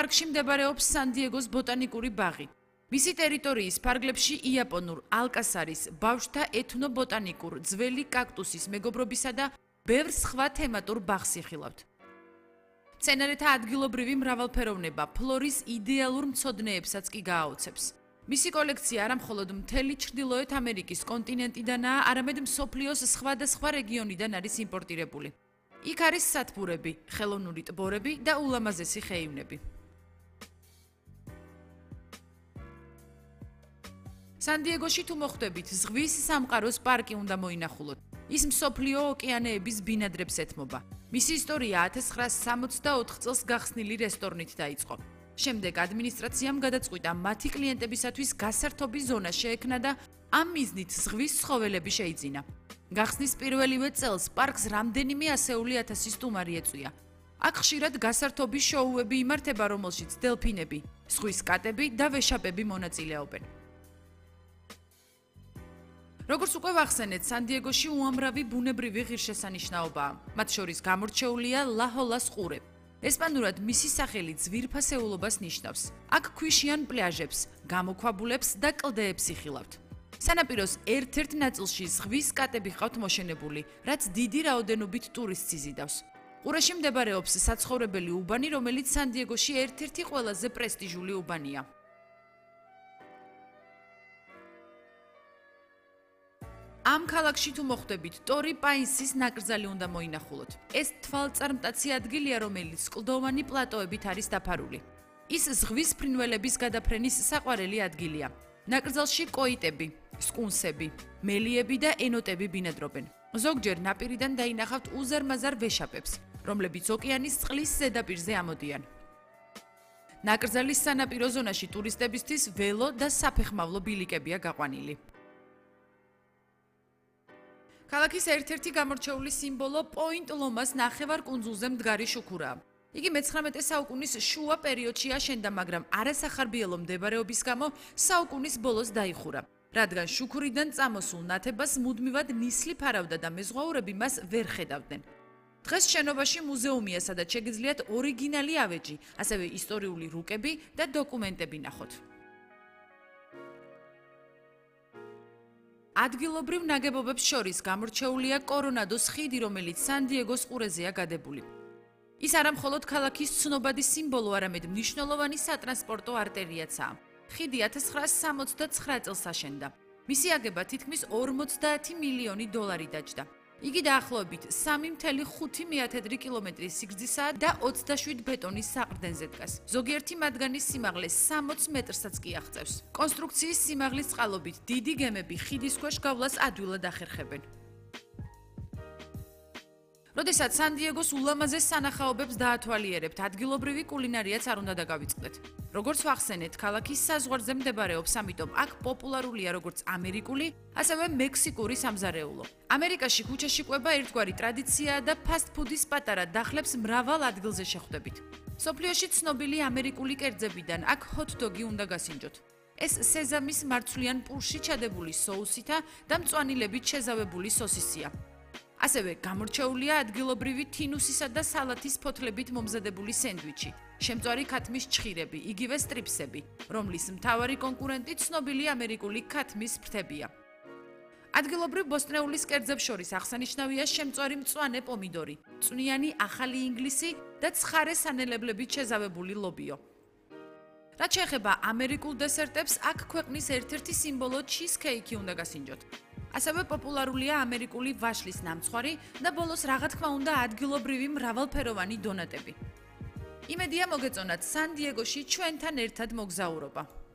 პარკში მდებარეობს სან-დიეგოს ბოტანიკური ბაღი. მისი ტერიტორიის ფარგლებში იაპონურ ალკასარის, ბავშვთა ეთნო-ბოტანიკურ, ძველი კაქტუსის მეგობრობისა და ბევრ სხვა თემატურ ბაღს იხილავთ. მცენარეთა ადგილობრივი მრავალფეროვნება ფლორის იდეალურ მცოდნეებსაც კი გააოცებს. მისი კოლექცია არა მხოლოდ მთელი ჩრდილოეთ ამერიკის კონტინენტიდანაა, არამედ მსოფლიოს სხვადასხვა რეგიონიდან არის იმპორტირებული. იქ არის სათბურები, ხელოვნური ტბორები და ულამაზესი ხეივნები. სან-დიეგოში თუ მოხვდებით, ზღვის სამყაროს პარკი უნდა მოინახულოთ. ის მსოფლიო ოკეანეების ბინადრებს ეთმობა. მისი ისტორია 1964 წელს გახსნილი რესტორნით დაიწყო. შემდეგ ადმინისტრაციამ გადაწყვიტა მათი კლიენტებისათვის გასართობის ზონა შეექმნა და ამ მიზნით ზღვის ცხოველები შეიძინა. გახსნის პირველივე წელს პარკს რამდენიმე ასეული ათასი სტუმარი ეწვია. აქ ხშირად გასართობის შოუები იმართება, რომელშიც დელფინები, ზღვის კატები და ვეშაპები მონაწილეობენ. როგორც უკვე ვახსენეთ, სან-დიეგოში უამრავი ბუნებრივი ღირსშესანიშნაობაა. მათ შორის გამორჩეულია ლა-ჰოლას ყურე. ესპანურად მისი სახელი ძვირფასეულობას ნიშნავს. აქ ქვიშიან პლაჟებს, გამოქვაბულებს და კლდეებს იხილავთ. სანაპიროს ერთ-ერთ ნაწილში ზღვის კატები ჰყავთ მოშენებული, რაც დიდი რაოდენობით ტურისტს იზიდავს. ყურეში მდებარეობს საცხოვრებელი უბანი, რომელიც სან-დიეგოში ერთ-ერთი ყველაზე პრესტიჟული უბანია. ამ ქალაქში თუ მოხვდებით, ტორი პაისის ნაკრძალი უნდა მოინახულოთ. ეს თვალწარმტაცი ადგილია, რომელიც კლდოვანი პლატოებით არის დაფარული. ის ზღვის ფრინველების გადაფრენის საყვარელი ადგილია. ნაკრძალში კოიტები, სკუნსები, მელიები და ენოტები ბინადრობენ. ზოგჯერ ნაპირიდან დაინახავთ უზარმაზარ ვეშაპებს, რომლებიც ოკეანის წყლის ზედაპირზე ამოდიან. ნაკრძალის სანაპირო ზონაში ტურისტებისთვის ველო და საფეხმავლო ბილიკებია გაყვანილი. ქალაქის ერთ-ერთი გამორჩეული სიმბოლო პოინტ-ლომას ნახევარკუნძულზე მდგარი შუქურაა. იგი მე-19 საუკუნის შუა პერიოდში აშენდა, მაგრამ არასახარბიელო მდებარეობის გამო საუკუნის ბოლოს დაიხურა, რადგან შუქურიდან წამოსულ ნათებას მუდმივად ნისლი ფარავდა და მეზღვაურები მას ვერ ხედავდნენ. დღეს შენობაში მუზეუმია, სადაც შეგიძლიათ ორიგინალი ავეჯი, ასევე ისტორიული რუკები და დოკუმენტები ნახოთ. ადგილობრივ ნაგებობებს შორის გამორჩეულია კორონადოს ხიდი, რომელიც სან-დიეგოს ყურეზეა გადებული. ის არა მხოლოდ ქალაქის ცნობადი სიმბოლო, არამედ მნიშვნელოვანი სატრანსპორტო არტერიაცაა. ხიდი 1969 წელს აშენდა. მისი აგება თითქმის 50 მილიონი დოლარი დაჯდა. იგი დაახლოებით 3.5 კილომეტრის სიგრძისაა და 27 ბეტონის საყრდენზე დგას. ზოგიერთი მათგანის სიმაღლე 60 მეტრსაც კი აღწევს. კონსტრუქციის სიმაღლის წყალობით დიდი გემები ხიდის ქვეშ გავლას ადვილად ახერხებენ. როდესაც სან-დიეგოს ულამაზეს სანახაობებს დაათვალიერებთ, ადგილობრივი კულინარიაც არ უნდა დაგავიწყდეთ. როგორც ვახსენეთ, ქალაქის საზღვარზე მდებარეობს, ამიტომ აქ პოპულარულია როგორც ამერიკული, ასევე მექსიკური სამზარეულო. ამერიკაში ქუჩაში კვება ერთგვარი ტრადიციაა და ფასტ-ფუდის პატარა დახლებს მრავალ ადგილზე შეხვდებით. მსოფლიოში ცნობილი ამერიკული კერძებიდან აქ ჰოთ-დოგი უნდა გასინჯოთ. ეს სეზამის მარცვლიან პურში ჩადებული соуსითა და მწვანილებით შეზავებული სოსისია. ასევე გამორჩეულია ადგილობრივი თინუსისა და სალათის ფოთლებით მომზადებული სენდვიჩი, შემწვარი ქათმის ჩხირები, იგივე სტრიპსები, რომლის მთავარი კონკურენტი ცნობილი ამერიკული ქათმის ფრთებია. ადგილობრივ ბოსტნეულის კერძებს შორის აღსანიშნავია შემწვარი მწვანე პომიდორი, წვნიანი ახალი ინგლისი და ცხარე სანელებლებით შეზავებული ლობიო. რაც შეეხება ამერიკულ დესერტებს, აქ ქვეყნის ერთ-ერთი სიმბოლო ჩიზკეიკი უნდა გასინჯოთ. ასევე პოპულარულია ამერიკული ვაშლის ნამცხვარი და ბოლოს რა თქმა უნდა ადგილობრივი მრავალფეროვანი დონატები. იმედია მოგეწონათ სან-დიეგოში ჩვენთან ერთად მოგზაურობა.